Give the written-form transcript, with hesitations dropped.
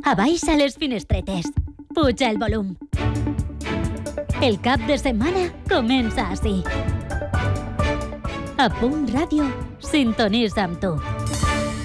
Abaixa les finestretes. Puja el volum. El cap de setmana comença així. A Punt Ràdio, sintonitza amb tu.